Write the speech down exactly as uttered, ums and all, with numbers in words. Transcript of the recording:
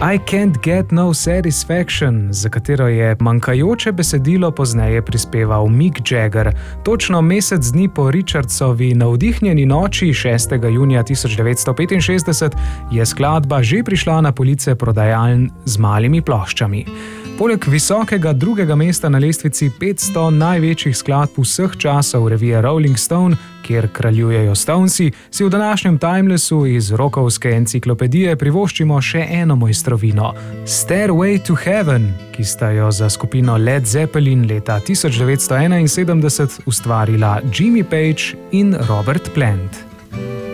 I Can't Get No Satisfaction, za katero je manjkajoče besedilo pozneje prispeval Mick Jagger. Točno mesec dni po Richardsovi navdihnjeni noči šestega junija tisoč devetsto petinšestdeset je skladba že prišla na police prodajaln z malimi ploščami. Poleg visokega drugega mesta na lestvici petsto največjih skladb vseh časov revije Rolling Stone, kjer kraljujejo Stonesi, si v današnjem Timelessu iz rockovske enciklopedije privoščimo še eno mojstrovino, Stairway to Heaven, ki sta jo za skupino Led Zeppelin leta tisoč devetsto enainsedemdeset ustvarila Jimmy Page in Robert Plant.